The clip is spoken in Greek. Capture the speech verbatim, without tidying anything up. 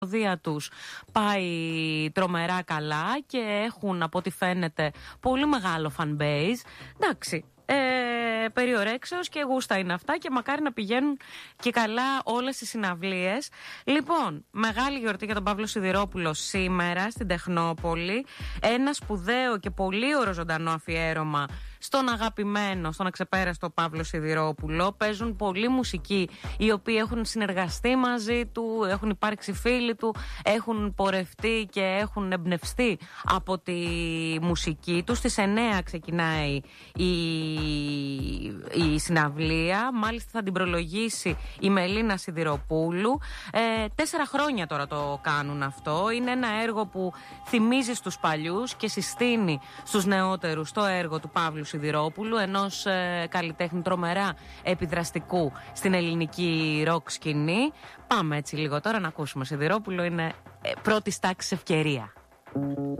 δία τους πάει τρομερά καλά και έχουν από ό,τι φαίνεται πολύ μεγάλο fan base. Εντάξει, ε, περιορέξεως και γούστα είναι αυτά και μακάρι να πηγαίνουν και καλά όλες οι συναυλίες. Λοιπόν, μεγάλη γιορτή για τον Παύλο Σιδηρόπουλο σήμερα στην Τεχνόπολη. Ένα σπουδαίο και πολύ ωραίο ζωντανό αφιέρωμα στον αγαπημένο, στον αξεπέραστο Παύλο Σιδηρόπουλο. Παίζουν πολλοί μουσικοί οι οποίοι έχουν συνεργαστεί μαζί του, έχουν υπάρξει φίλοι του, έχουν πορευτεί και έχουν εμπνευστεί από τη μουσική του. Στις εννέα ξεκινάει η, η συναυλία. Μάλιστα θα την προλογίσει η Μελίνα Σιδηροπούλου. Ε, τέσσερα χρόνια τώρα το κάνουν αυτό. Είναι ένα έργο που θυμίζει στους παλιούς και συστήνει στους νεότερους το έργο του Παύλου Σιδηρόπουλου, ενός ε, καλλιτέχνη τρομερά επιδραστικού στην ελληνική ροκ σκηνή. Πάμε έτσι λίγο τώρα να ακούσουμε Σιδηρόπουλο, είναι ε, πρώτης τάξης ευκαιρία.